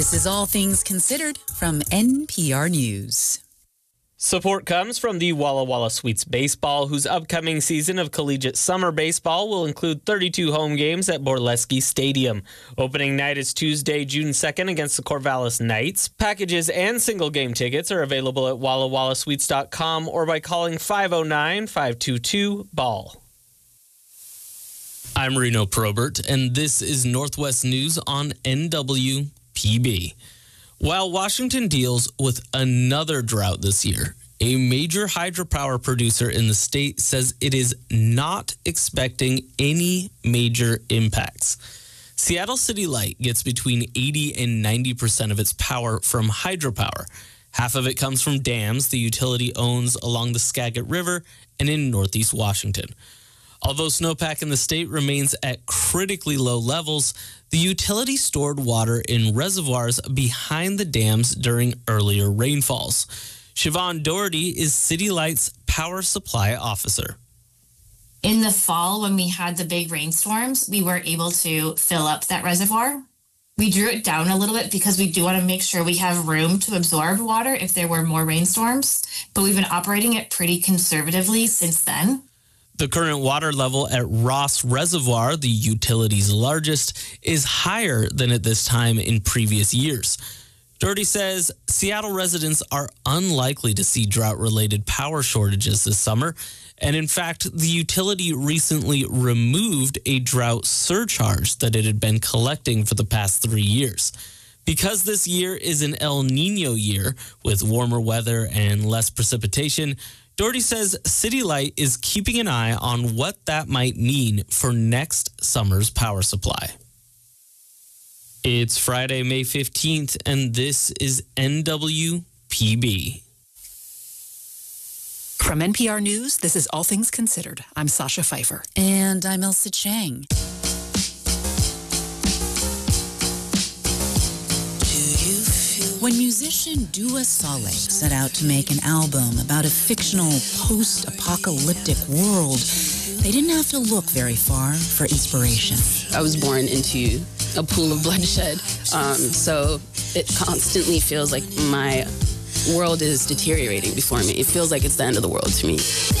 This is All Things Considered from NPR News. Support comes from the Walla Walla Sweets Baseball, whose upcoming season of collegiate summer baseball will include 32 home games at Borleski Stadium. Opening night is Tuesday, June 2nd against the Corvallis Knights. Packages and single game tickets are available at WallaWallaSweets.com or by calling 509-522-BALL. I'm Reno Probert, and this is Northwest News on NWPB. While Washington deals with another drought this year, a major hydropower producer in the state says it is not expecting any major impacts. Seattle City Light gets between 80 and 90% of its power from hydropower. Half of it comes from dams the utility owns along the Skagit River and in northeast Washington. Although snowpack in the state remains at critically low levels, the utility stored water in reservoirs behind the dams during earlier rainfalls. Siobhan Doherty is City Light's power supply officer. In the fall, when we had the big rainstorms, we were able to fill up that reservoir. We drew it down a little bit because we do want to make sure we have room to absorb water if there were more rainstorms, but we've been operating it pretty conservatively since then. The current water level at Ross Reservoir, the utility's largest, is higher than at this time in previous years. Doherty says Seattle residents are unlikely to see drought-related power shortages this summer, and in fact, the utility recently removed a drought surcharge that it had been collecting for the past 3 years. Because this year is an El Nino year with warmer weather and less precipitation, Doherty says City Light is keeping an eye on what that might mean for next summer's power supply. It's Friday, May 15th, and this is NWPB. From NPR News, this is All Things Considered. I'm Sasha Pfeiffer. And I'm Elsa Chang. When musician Dua Saleh set out to make an album about a fictional post-apocalyptic world, they didn't have to look very far for inspiration. I was born into a pool of bloodshed, so it constantly feels like my world is deteriorating before me. It feels like it's the end of the world to me.